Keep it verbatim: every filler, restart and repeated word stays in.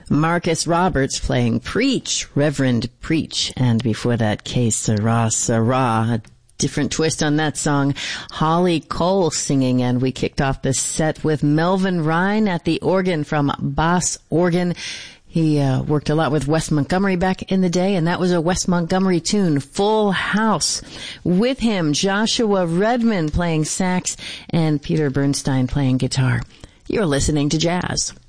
Marcus Roberts playing Preach, Reverend Preach. And before that, Que Sera Sera, a different twist on that song. Holly Cole singing, and we kicked off the set with Melvin Ryan at the organ from Bass Organ. He uh, worked a lot with Wes Montgomery back in the day, and that was a Wes Montgomery tune, Full House. With him, Joshua Redman playing sax and Peter Bernstein playing guitar. You're listening to Jazz.